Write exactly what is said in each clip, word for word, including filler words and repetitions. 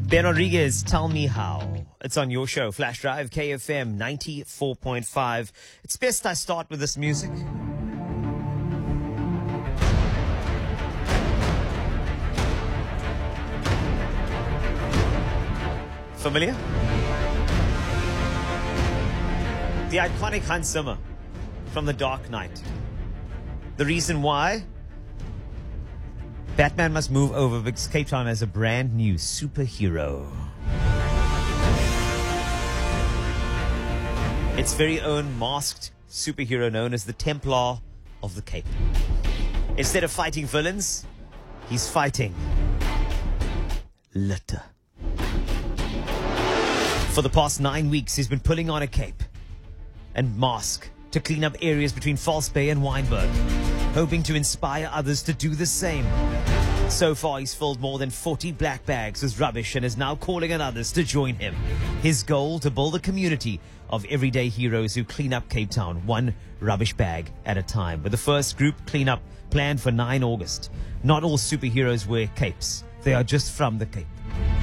Ben Rodriguez, Tell Me How. It's on your show, Flash Drive, K F M ninety-four point five. It's best I start with this music. Familiar? The iconic Hans Zimmer from The Dark Knight. The reason why? Batman must move over because Cape Town has a brand new superhero. Its very own masked superhero known as the Templar of the Cape. Instead of fighting villains, he's fighting litter. For the past nine weeks, he's been pulling on a cape and mask to clean up areas between False Bay and Wynberg, hoping to inspire others to do the same. So far, he's filled more than forty black bags with rubbish and is now calling on others to join him. His goal, to build a community of everyday heroes who clean up Cape Town, one rubbish bag at a time. With the first group cleanup planned for nine August. Not all superheroes wear capes. They are just from the Cape.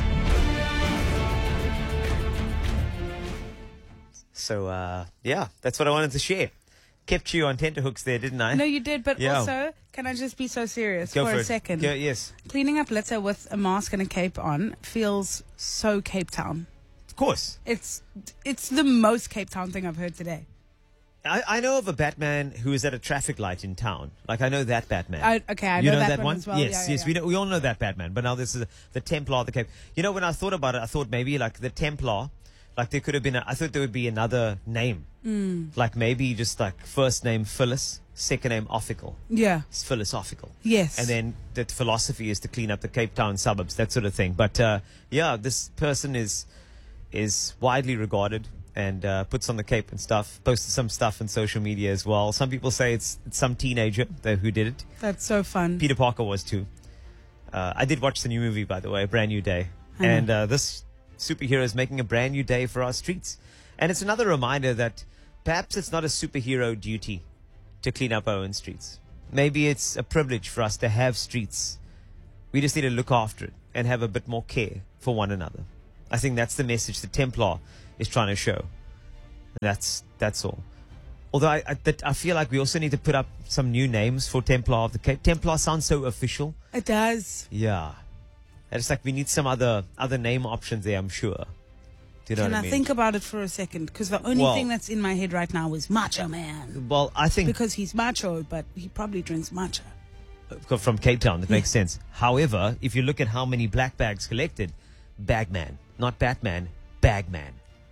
So, uh, yeah, that's what I wanted to share. Kept you on tenterhooks there, didn't I? No, you did, but Yeah. also, can I just be so serious Go for, for a it. second? Yeah, yes. Cleaning up litter with a mask and a cape on feels so Cape Town. Of course. It's it's the most Cape Town thing I've heard today. I, I know of a Batman who is at a traffic light in town. Like, I know that Batman. I, okay, I you know, know that, one as well. Yes, Yeah, yeah, yes, yeah. we know, we all know that Batman. But now this is the Templar of the Cape. You know, when I thought about it, I thought maybe like the Templar, like there could have been. A, I thought there would be another name, Mm. like maybe just like first name Phyllis, second name Ophical. Yeah. It's philosophical. Yes. And then the philosophy is to clean up the Cape Town suburbs, that sort of thing. But uh, yeah, this person is is widely regarded and uh, puts on the cape and stuff. Posted some stuff on social media as well. Some people say it's, it's some teenager that, who did it. That's so fun. Peter Parker was too. Uh, I did watch the new movie, by the way, A Brand New Day. I know. And uh, this superhero is making a brand new day for our streets. And it's another reminder that perhaps it's not a superhero duty to clean up our own streets. Maybe it's a privilege for us to have streets. We just need to look after it and have a bit more care for one another. I think that's the message the Templar is trying to show. That's that's all. Although I, I, that I feel like we also need to put up some new names for Templar of the Cape. Templar sounds so official. It does. Yeah. It's like we need some other other name options there, I'm sure. Do you know Can what I I mean? think about it for a second? Because the only Well- thing that's in my head right now is Macho Man. Well, I think Because he's macho, but he probably drinks matcha. from Cape Town, that makes sense. However, if you look at how many black bags collected, Bagman, not Batman, Bagman.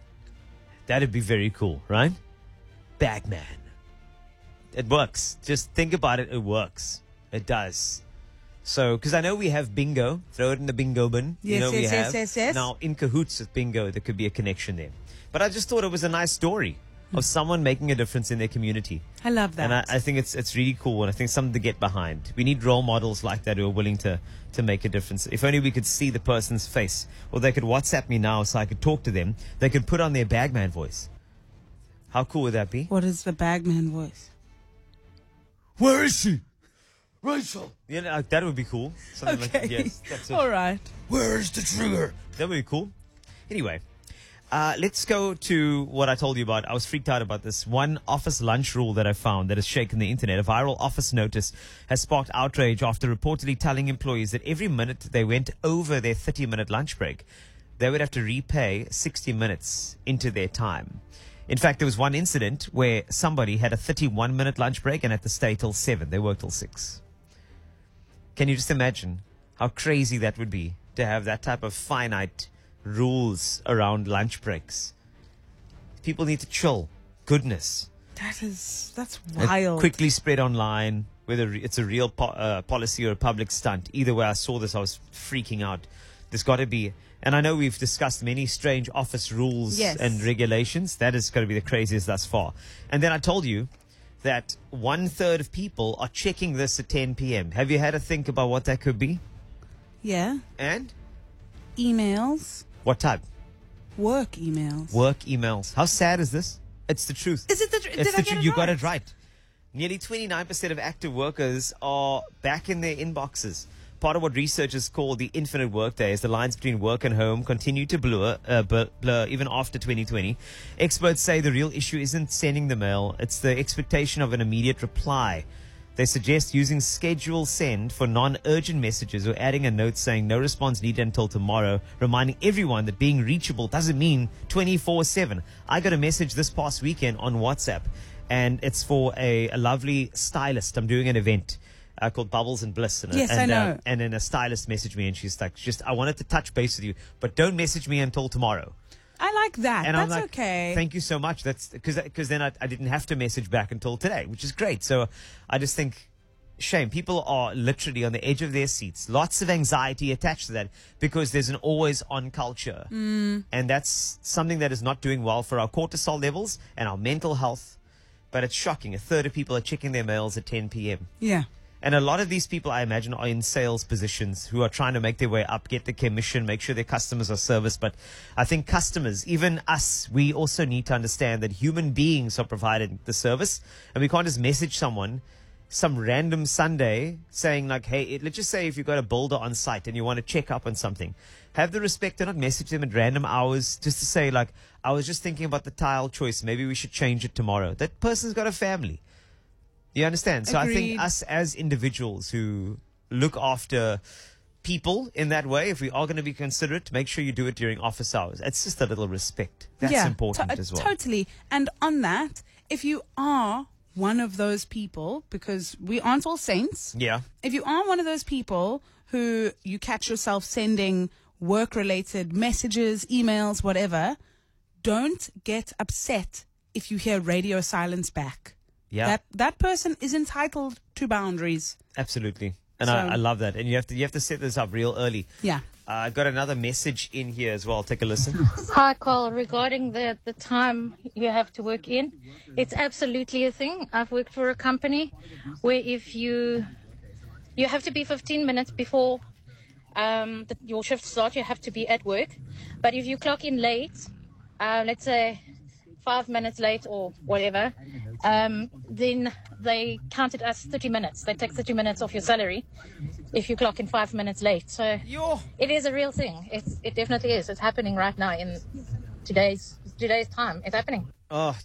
That'd be very cool, right? Bagman. It works. Just think about it. It works. It does. So, because I know we have bingo. Throw it in the bingo bin. you Yes, know we yes, yes, have. yes, yes. Now, in cahoots with bingo, there could be a connection there. But I just thought it was a nice story of someone making a difference in their community. I love that. And I, I think it's it's really cool, and I think something to get behind. We need role models like that who are willing to, to make a difference. If only we could see the person's face, or they could WhatsApp me now so I could talk to them. They could put on their Bagman voice. How cool would that be? What is the Bagman voice? Where is she? Rachel. You know, that would be cool. Something Okay. like yes, that's it. All right. Where's the trigger? That would be cool. Anyway, uh, let's go to what I told you about. I was freaked out about this one office lunch rule that I found that has shaken the internet. A viral office notice has sparked outrage after reportedly telling employees that every minute they went over their thirty-minute lunch break, they would have to repay sixty minutes into their time. In fact, there was one incident where somebody had a thirty-one minute lunch break and had to stay till seven. They worked till six. Can you just imagine how crazy that would be to have that type of finite rules around lunch breaks? People need to chill. Goodness. That is, that's It wild. quickly spread online, whether it's a real po- uh, policy or a public stunt. Either way, I saw this, I was freaking out. There's got to be, and I know we've discussed many strange office rules Yes. and regulations. That is going to be the craziest thus far. And then I told you that one third of people are checking this at ten p.m. Have you had a think about what that could be? Yeah. And Emails. what type? Work emails. Work emails. How sad is this? It's the truth. Is it the tr- It's did the I get truth. it You right? got it right. Nearly twenty-nine percent of active workers are back in their inboxes Part of what researchers call the infinite workday is the lines between work and home continue to blur, uh, blur, blur even after twenty twenty. Experts say the real issue isn't sending the mail, it's the expectation of an immediate reply. They suggest using schedule send for non-urgent messages or adding a note saying no response needed until tomorrow, reminding everyone that being reachable doesn't mean twenty-four seven. I got a message this past weekend on WhatsApp, and it's for a, a lovely stylist. I'm doing an event uh, called Bubbles and Bliss. And, Yes, and, I uh, know. and then a stylist messaged me, and she's like, just, I wanted to touch base with you, but don't message me until tomorrow. I like that. And That's I'm like, okay. thank you so much. That's because because then I, I didn't have to message back until today, which is great. So I just think, shame. People are literally on the edge of their seats. Lots of anxiety attached to that because there's an always-on culture. Mm. And that's something that is not doing well for our cortisol levels and our mental health. But it's shocking. A third of people are checking their mails at ten p.m. Yeah. And a lot of these people, I imagine, are in sales positions who are trying to make their way up, get the commission, make sure their customers are serviced. But I think customers, even us, we also need to understand that human beings are providing the service. And we can't just message someone some random Sunday saying like, hey, it, let's just say if you've got a builder on site and you want to check up on something, have the respect to not message them at random hours just to say like, I was just thinking about the tile choice. Maybe we should change it tomorrow. That person's got a family. You understand? So I Agreed. think us as individuals who look after people in that way, if we are going to be considerate, make sure you do it during office hours. It's just a little respect. That's yeah, important to- as well. Totally. And on that, if you are one of those people, because we aren't all saints, Yeah. if you are one of those people who you catch yourself sending work-related messages, emails, whatever, don't get upset if you hear radio silence back. Yeah. That that person is entitled to boundaries. Absolutely. And So- I, I love that. And you have to you have to set this up real early. Yeah. Uh, I got another message in here as well. Take a listen. Hi, Carl. Regarding the, the time you have to work in, it's absolutely a thing. I've worked for a company where if you you have to be fifteen minutes before um, the, your shift starts, you have to be at work. But if you clock in late, uh, let's say five minutes late or whatever, um, then they count it as thirty minutes. They take thirty minutes off your salary if you clock in five minutes late. So Yo. it is a real thing. It's, it definitely is. It's happening right now in today's today's time. It's happening. Oh,